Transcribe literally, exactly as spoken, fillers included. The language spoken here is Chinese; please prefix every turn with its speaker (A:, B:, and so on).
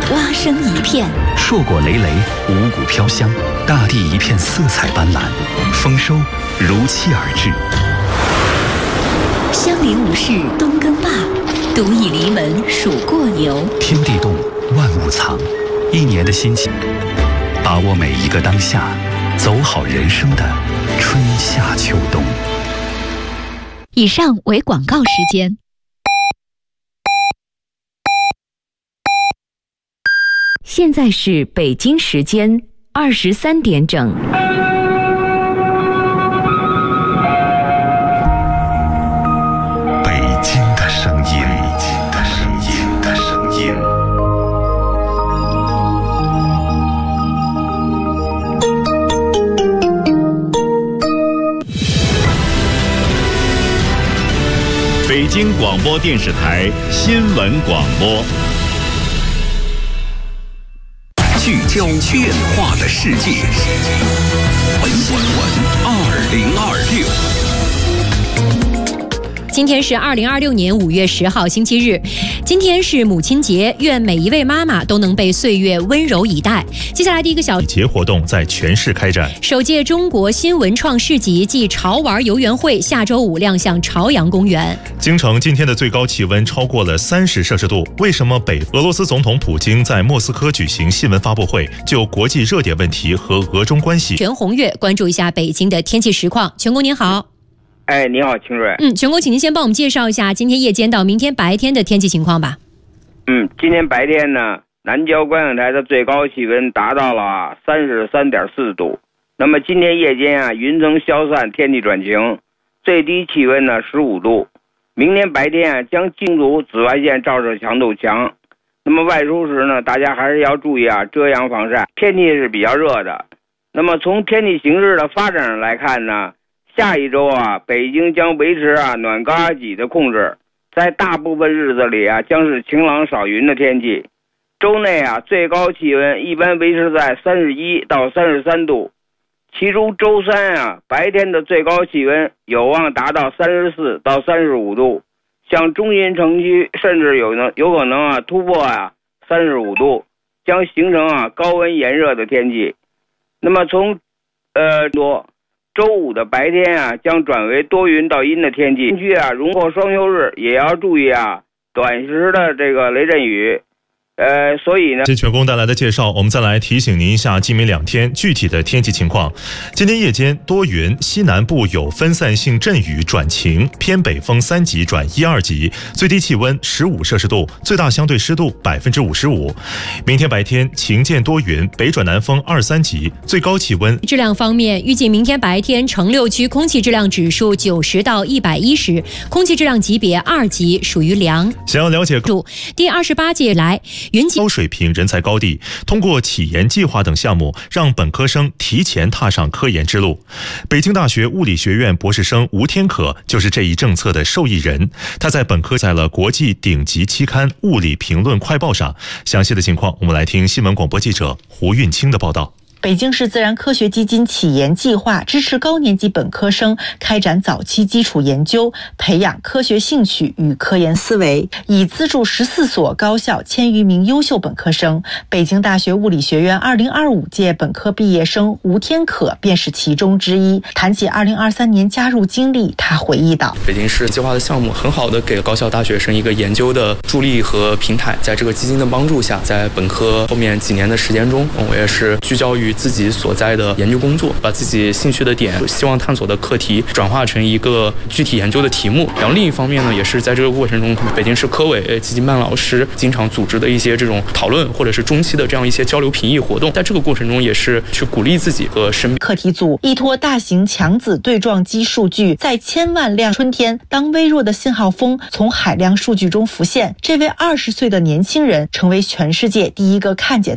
A: 蛙声一片，
B: 硕果累累，五谷飘香，大地一片色彩斑斓，丰收如期而至。
A: 乡邻无事冬耕罢，独倚篱门数过牛。
B: 天地动，万物藏，一年的心情，把握每一个当下，走好人生的春夏秋冬。
A: 以上为广告时间。
C: 现在是北京时间二十三点整。
B: 北京的声音，北京的声音的声音。
D: 北京广播电视台新闻广播。
B: 聚焦变化的世界，文新闻二零二六。
E: 今天是二零二六年五月十号星期日，今天是母亲节，愿每一位妈妈都能被岁月温柔以待。接下来第一个小
F: 节活动在全市开展，
E: 首届中国新文创市集暨潮玩游园会下周五亮相朝阳公园。
F: 京城今天的最高气温超过了三十摄氏度，为什么北俄罗斯总统普京在莫斯科举行新闻发布会，就国际热点问题和俄中关系？
E: 全红月关注一下北京的天气实况。全国您好。
G: 哎，你好，清瑞。
E: 嗯，全国，请您先帮我们介绍一下今天夜间到明天白天的天气情况吧。
G: 嗯，今天白天呢，南郊观景台的最高气温达到了三十三点四度。那么今天夜间啊，云层消散，天气转晴，最低气温呢十五度。明天白天啊，将进入紫外线照射强度强。那么外出时呢，大家还是要注意啊，遮阳防晒。天气是比较热的。那么从天气形势的发展上来看呢，下一周啊，北京将维持啊暖高压脊的控制，在大部分日子里啊，将是晴朗少云的天气。周内啊，最高气温一般维持在三十一到三十三度，其中周三啊，白天的最高气温有望达到三十四到三十五度，像中心城区甚至有能有可能啊突破啊三十五度，将形成啊高温炎热的天气。那么从呃多。周五的白天啊，将转为多云到阴的天气。近期啊，荣获双休日，也要注意啊，短时的这个雷阵雨。呃，所以呢，
F: 接全工带来的介绍，我们再来提醒您一下今明两天具体的天气情况。今天夜间多云，西南部有分散性阵雨转晴，偏北风三级转一二级，最低气温十五摄氏度，最大相对湿度百分之五十五。明天白天晴间多云，北转南风二三级，最高气温。
E: 质量方面，预计明天白天城六区空气质量指数九十到一百一十，空气质量级别二级，属于良。
F: 想要了解
E: 第二十八届来云
F: 高水平人才高地，通过企研计划等项目，让本科生提前踏上科研之路。北京大学物理学院博士生吴天可就是这一政策的受益人。他在本科在了国际顶级期刊《物理评论快报》上。详细的情况，我们来听新闻广播记者胡运清的报道。
H: 北京市自然科学基金企研计划支持高年级本科生开展早期基础研究，培养科学兴趣与科研思维，已资助十四所高校千余名优秀本科生。北京大学物理学院二零二五届本科毕业生吴天可便是其中之一。谈起二零二三年加入经历，他回忆道：
I: 北京市计划的项目很好的给高校大学生一个研究的助力和平台，在这个基金的帮助下，在本科后面几年的时间中，我也是聚焦于自己所在的研究工作，把自己兴趣的点、希望探索的课题转化成一个具体研究的题目。然后另一方面呢，也是在这个过程中，北京市科委季金办老师经常组织的一些这种讨论，或者是中期的这样一些交流评议活动，在这个过程中也是去鼓励自己和身边。
H: 课题组依托大型强子对撞机数据，在千万辆春天，当微弱的信号风从海量数据中浮现，这位二十岁的年轻人成为全世界第一个看见